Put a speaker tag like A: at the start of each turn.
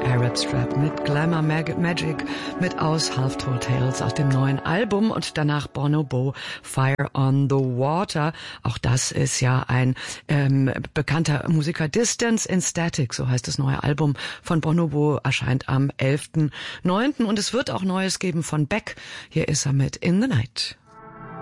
A: Arab Strap mit Glamour Magic mit aus Half Told Tales aus dem neuen Album und danach Bonobo Fire on the Water. Auch das ist ja ein bekannter Musiker. Distance in Static, so heißt das neue Album von Bonobo, erscheint am 11.9. und es wird auch Neues geben von Beck. Hier ist er mit In the Night.